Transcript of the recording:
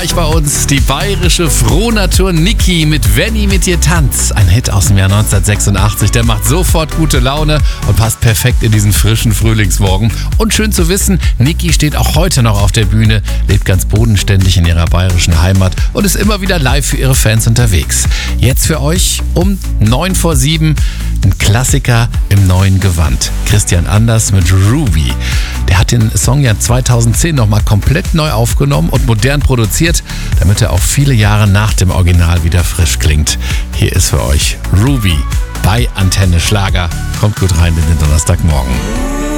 Gleich bei uns die bayerische Frohnatur Niki mit Wenn i mit dir tanz. Ein Hit aus dem Jahr 1986. Der macht sofort gute Laune und passt perfekt in diesen frischen Frühlingsmorgen. Und schön zu wissen, Niki steht auch heute noch auf der Bühne, lebt ganz bodenständig in ihrer bayerischen Heimat und ist immer wieder live für ihre Fans unterwegs. Jetzt für euch um 6:09 ein Klassiker im neuen Gewand. Christian Anders mit Ruby. Der hat den Song ja 2010 nochmal komplett neu aufgenommen und modern produziert, damit er auch viele Jahre nach dem Original wieder frisch klingt. Hier ist für euch Ruby bei Antenne Schlager. Kommt gut rein in den Donnerstagmorgen.